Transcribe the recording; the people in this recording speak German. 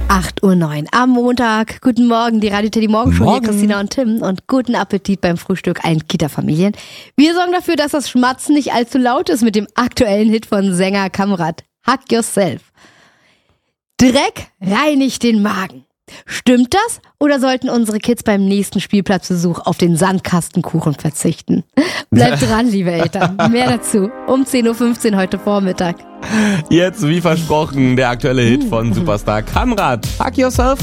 8:09 Uhr am Montag. Guten Morgen, die Radio Teddy Morgenshow hier, Christina und Tim. Und guten Appetit beim Frühstück allen Kita-Familien. Wir sorgen dafür, dass das Schmatzen nicht allzu laut ist mit dem aktuellen Hit von Sänger Kamrat. Hug Yourself. Dreck reinigt den Magen. Stimmt das? Oder sollten unsere Kids beim nächsten Spielplatzbesuch auf den Sandkastenkuchen verzichten? Bleibt dran, liebe Eltern. Mehr dazu um 10:15 Uhr heute Vormittag. Jetzt, wie versprochen, der aktuelle Hit von Superstar Kamrat. Hug Yourself.